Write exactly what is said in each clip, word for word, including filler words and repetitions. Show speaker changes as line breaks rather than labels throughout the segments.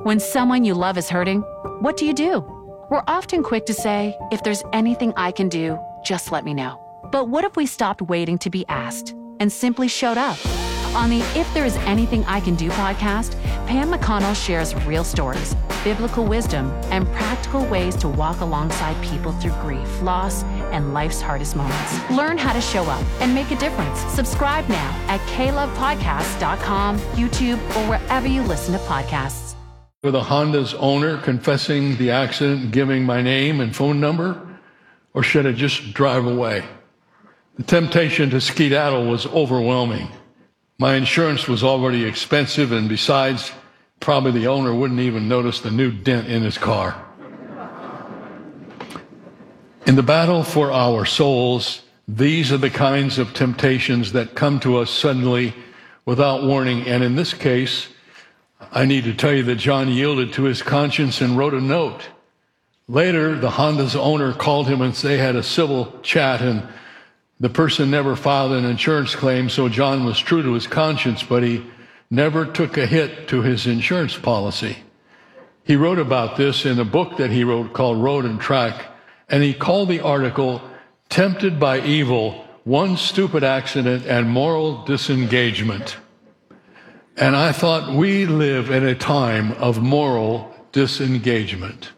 When someone you love is hurting, what do you do? We're often quick to say, if there's anything I can do, just let me know. But what if we stopped waiting to be asked and simply showed up? On the If There Is Anything I Can Do podcast, Pam McConnell shares real stories, biblical wisdom, and practical ways to walk alongside people through grief, loss, and life's hardest moments. Learn how to show up and make a difference. Subscribe now at k love podcast dot com, YouTube, or wherever you listen to podcasts.
With a Honda's owner confessing the accident, giving my name and phone number, or should I just drive away? The temptation to skedaddle was overwhelming. My insurance was already expensive, and besides, probably the owner wouldn't even notice the new dent in his car. In the battle for our souls, these are the kinds of temptations that come to us suddenly without warning, and in this case, I need to tell you that John yielded to his conscience and wrote a note. Later, the Honda's owner called him and they had a civil chat, and the person never filed an insurance claim, so John was true to his conscience, but he never took a hit to his insurance policy. He wrote about this in a book that he wrote called Road and Track, and he called the article, Tempted by Evil, One Stupid Accident and Moral Disengagement. And I thought, we live in a time of moral disengagement.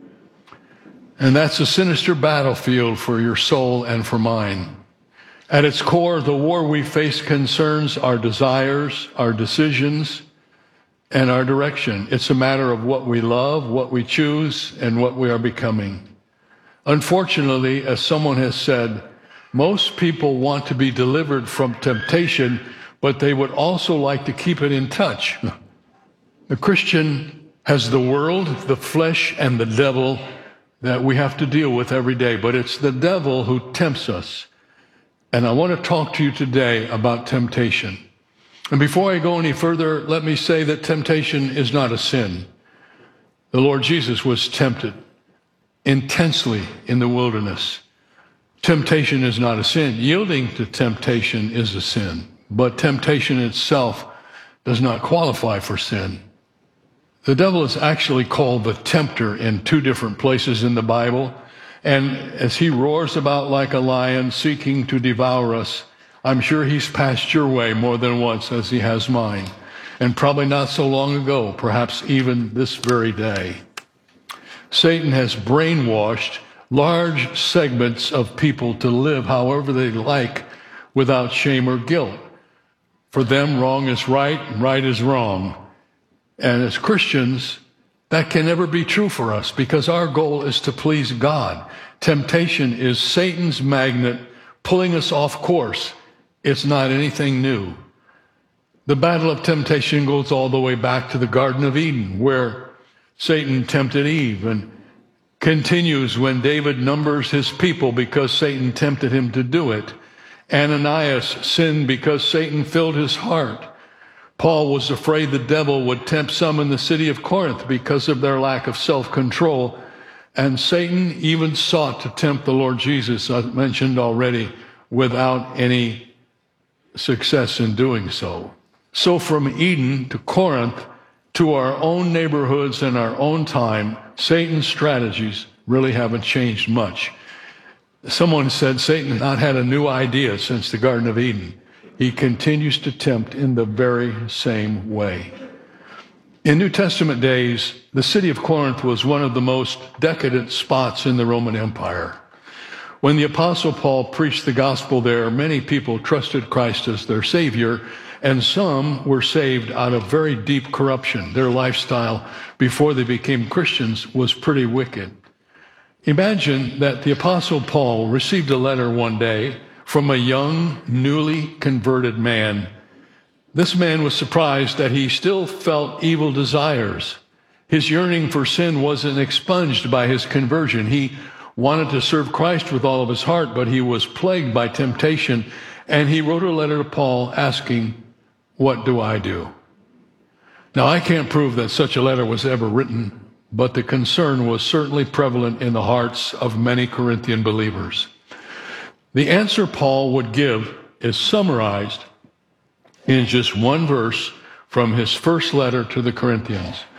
And that's a sinister battlefield for your soul and for mine. At its core, the war we face concerns our desires, our decisions, and our direction. It's a matter of what we love, what we choose, and what we are becoming. Unfortunately, as someone has said, most people want to be delivered from temptation, but they would also like to keep it in touch. The Christian has the world, the flesh, and the devil that we have to deal with every day, but it's the devil who tempts us. And I want to talk to you today about temptation. And before I go any further, let me say that temptation is not a sin. The Lord Jesus was tempted intensely in the wilderness. Temptation is not a sin. Yielding to temptation is a sin. But temptation itself does not qualify for sin. The devil is actually called the tempter in two different places in the Bible. And as he roars about like a lion seeking to devour us, I'm sure he's passed your way more than once as he has mine. And probably not so long ago, perhaps even this very day. Satan has brainwashed large segments of people to live however they like without shame or guilt. For them, wrong is right, and right is wrong. And as Christians, that can never be true for us because our goal is to please God. Temptation is Satan's magnet pulling us off course. It's not anything new. The battle of temptation goes all the way back to the Garden of Eden, where Satan tempted Eve, and continues when David numbers his people because Satan tempted him to do it. Ananias sinned because Satan filled his heart. Paul was afraid the devil would tempt some in the city of Corinth because of their lack of self-control. And Satan even sought to tempt the Lord Jesus, I mentioned already, without any success in doing so. So from Eden to Corinth to our own neighborhoods and our own time, Satan's strategies really haven't changed much. Someone said Satan has not had a new idea since the Garden of Eden. He continues to tempt in the very same way. In New Testament days, the city of Corinth was one of the most decadent spots in the Roman Empire. When the Apostle Paul preached the gospel there, many people trusted Christ as their Savior, and some were saved out of very deep corruption. Their lifestyle before they became Christians was pretty wicked. Imagine that the Apostle Paul received a letter one day from a young, newly converted man. This man was surprised that he still felt evil desires. His yearning for sin wasn't expunged by his conversion. He wanted to serve Christ with all of his heart, but he was plagued by temptation, and he wrote a letter to Paul asking, "What do I do?" Now, I can't prove that such a letter was ever written, but the concern was certainly prevalent in the hearts of many Corinthian believers. The answer Paul would give is summarized in just one verse from his first letter to the Corinthians.